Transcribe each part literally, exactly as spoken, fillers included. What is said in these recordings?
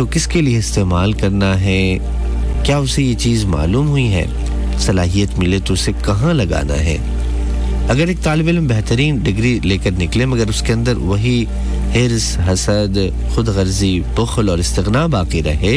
تو کس کے لیے استعمال کرنا ہے, کیا اسے یہ چیز معلوم ہوئی ہے, صلاحیت ملے تو اسے کہاں لگانا ہے. اگر ایک طالب علم بہترین ڈگری لے کر نکلے مگر اس کے اندر وہی حرص, حسد, خود غرضی, بخل اور استغنا باقی رہے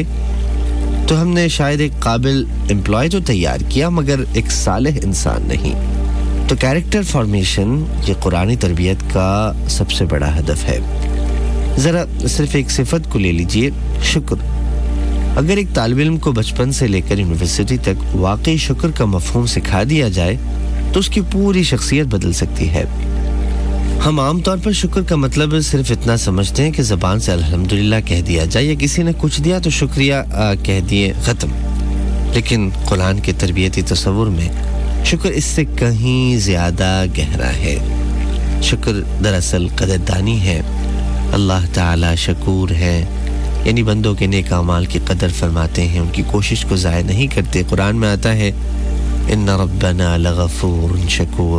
تو ہم نے شاید ایک قابل امپلائی تو تیار کیا مگر ایک صالح انسان نہیں. تو کیریکٹر فارمیشن یہ قرآنی تربیت کا سب سے بڑا ہدف ہے. ذرا صرف ایک صفت کو لے لیجئے, شکر. اگر ایک طالب علم کو بچپن سے لے کر یونیورسٹی تک واقعی شکر کا مفہوم سکھا دیا جائے تو اس کی پوری شخصیت بدل سکتی ہے. ہم عام طور پر شکر کا مطلب صرف اتنا سمجھتے ہیں کہ زبان سے الحمدللہ کہہ دیا جائے یا کسی نے کچھ دیا تو شکریہ کہہ دیے, ختم. لیکن قرآن کے تربیتی تصور میں شکر اس سے کہیں زیادہ گہرا ہے. شکر دراصل قدردانی ہے. اللہ تعالی شکور ہے, یعنی بندوں کے نیک اعمال کی قدر فرماتے ہیں, ان کی کوشش کو ضائع نہیں کرتے. قرآن میں آتا ہے ان ربنا لغفور شکور,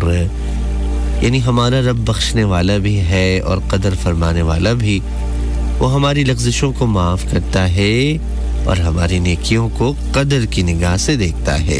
یعنی ہمارا رب بخشنے والا بھی ہے اور قدر فرمانے والا بھی. وہ ہماری لغزشوں کو معاف کرتا ہے اور ہماری نیکیوں کو قدر کی نگاہ سے دیکھتا ہے.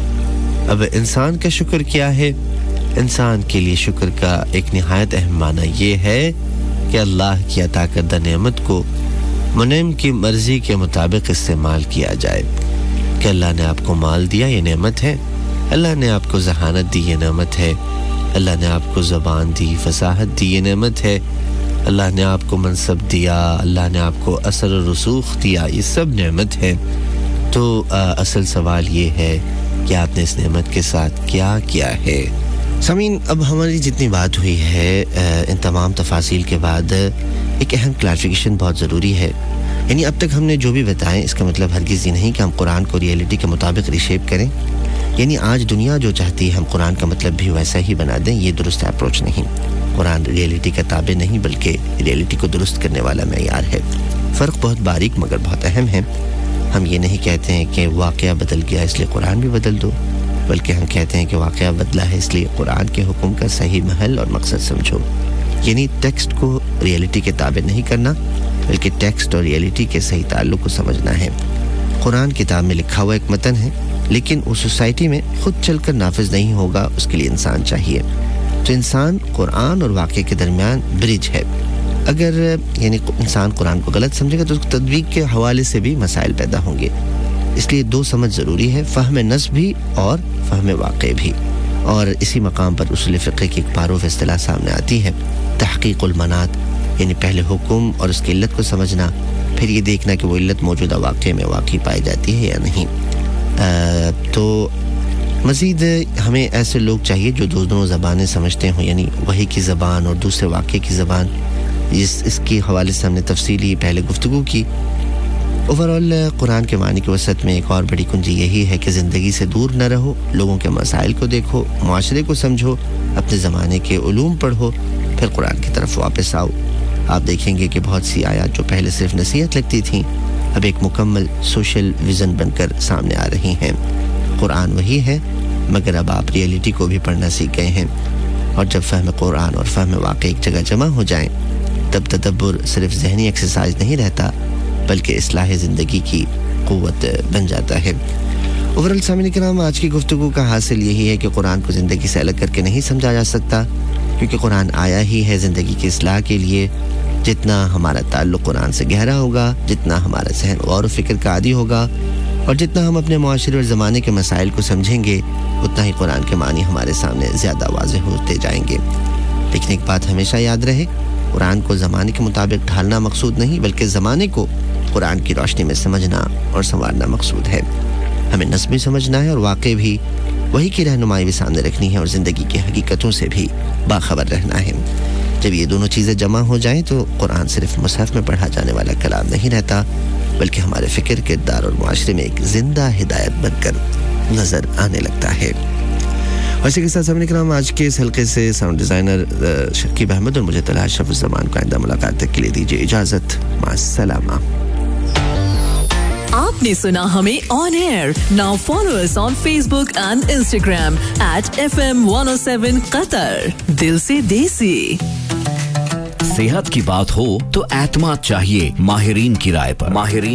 اب انسان کا شکر کیا ہے؟ انسان کے لیے شکر کا ایک نہایت اہم معنی یہ ہے کہ اللہ کی عطا کردہ نعمت کو منعم کی مرضی کے مطابق استعمال کیا جائے. کہ اللہ نے آپ کو مال دیا, یہ نعمت ہے. اللہ نے آپ کو ذہانت دی, یہ نعمت ہے. اللہ نے آپ کو زبان دی, فصاحت دی, یہ نعمت ہے. اللہ نے آپ کو منصب دیا, اللہ نے آپ کو اثر و رسوخ دیا, یہ سب نعمت ہے. تو آ, اصل سوال یہ ہے کہ آپ نے اس نعمت کے ساتھ کیا کیا ہے. سامعین, اب ہماری جتنی بات ہوئی ہے ان تمام تفاصیل کے بعد ایک اہم کلیریفیکیشن بہت ضروری ہے. یعنی اب تک ہم نے جو بھی بتائیں اس کا مطلب ہرگز یہ نہیں کہ ہم قرآن کو ریئلٹی کے مطابق ریشیپ کریں. یعنی آج دنیا جو چاہتی ہے ہم قرآن کا مطلب بھی ویسا ہی بنا دیں, یہ درست اپروچ نہیں. قرآن ریئلٹی کا تابع نہیں بلکہ ریئلٹی کو درست کرنے والا معیار ہے. فرق بہت باریک مگر بہت اہم ہے. ہم یہ نہیں کہتے ہیں کہ واقعہ بدل گیا اس لیے قرآن بھی بدل دو, بلکہ ہم کہتے ہیں کہ واقعہ بدلا ہے اس لیے قرآن کے حکم کا صحیح محل اور مقصد سمجھو. یعنی ٹیکسٹ کو ریئلٹی کے تابع نہیں کرنا بلکہ ٹیکسٹ اور ریئلٹی کے صحیح تعلق کو سمجھنا ہے. قرآن کتاب میں لکھا ہوا ایک متن ہے لیکن اس سوسائٹی میں خود چل کر نافذ نہیں ہوگا, اس کے لیے انسان چاہیے. تو انسان قرآن اور واقعے کے درمیان برج ہے. اگر یعنی انسان قرآن کو غلط سمجھے گا تو اس کو تطبیق کے حوالے سے بھی مسائل پیدا ہوں گے. اس لیے دو سمجھ ضروری ہے, فہم نص بھی اور فہم واقع بھی. اور اسی مقام پر اصول فقہ کی ایک معروف اصطلاح سامنے آتی ہے, تحقیق المنات, یعنی پہلے حکم اور اس کی علت کو سمجھنا, پھر یہ دیکھنا کہ وہ علت موجودہ واقعے میں واقعی پائی جاتی ہے یا نہیں. آ, تو مزید ہمیں ایسے لوگ چاہیے جو دونوں زبانیں سمجھتے ہوں, یعنی وحی کی زبان اور دوسرے واقعے کی زبان. اس اس کی حوالے سے ہم نے تفصیلی پہلے گفتگو کی. اوورآل قرآن کے معنی کی وسعت میں ایک اور بڑی کنجی یہی ہے کہ زندگی سے دور نہ رہو, لوگوں کے مسائل کو دیکھو, معاشرے کو سمجھو, اپنے زمانے کے علوم پڑھو, پھر قرآن کی طرف واپس آؤ. آپ دیکھیں گے کہ بہت سی آیات جو پہلے صرف نصیحت لگتی تھیں اب ایک مکمل سوشل ویژن بن کر سامنے آ رہی ہیں. قرآن وہی ہے مگر اب آپ ریئلٹی کو بھی پڑھنا سیکھ گئے ہیں. اور جب فہم قرآن اور فہم واقع ایک جگہ جمع ہو جائیں تب تدبر صرف ذہنی ایکسرسائز نہیں رہتا بلکہ اصلاح زندگی کی قوت بن جاتا ہے. اوورال سامعین کرام, آج کی گفتگو کا حاصل یہی ہے کہ قرآن کو زندگی سے الگ کر کے نہیں سمجھا جا سکتا کیونکہ قرآن آیا ہی ہے زندگی کی اصلاح کے لیے. جتنا ہمارا تعلق قرآن سے گہرا ہوگا, جتنا ہمارا ذہن غور و فکر کا عادی ہوگا اور جتنا ہم اپنے معاشرے اور زمانے کے مسائل کو سمجھیں گے اتنا ہی قرآن کے معنی ہمارے سامنے زیادہ واضح ہوتے جائیں گے. لیکن ایک بات ہمیشہ یاد رہے, قرآن کو زمانے کے مطابق ڈھالنا مقصود نہیں بلکہ زمانے کو قرآن کی روشنی میں سمجھنا اور سنوارنا مقصود ہے. ہمیں نصب بھی سمجھنا ہے اور واقع بھی, وہی کی رہنمائی بھی سامنے رکھنی ہے اور زندگی کی حقیقتوں سے بھی باخبر رہنا ہے. جب یہ دونوں چیزیں جمع ہو جائیں تو قرآن صرف مصحف میں پڑھا جانے والا کلام نہیں رہتا بلکہ ہمارے فکر, کردار اور معاشرے میں ایک زندہ ہدایت بن کر نظر آنے لگتا ہے. ویسے کے ساتھ سامنے کرام, آج کے اس حلقے سے ساؤنڈ ڈیزائنر شکیب احمد اور مجھے طلحہ اشرف الزمان کو آئندہ ملاقات تک کے لیے دیجیے اجازت. مع السلامہ. آپ نے سنا ہمیں آن year. Now follow us on face book and Instagram at F M one O seven قطر. دل سے دیسی. صحت کی بات ہو تو اعتماد چاہیے ماہرین کی رائے پر. ماہرین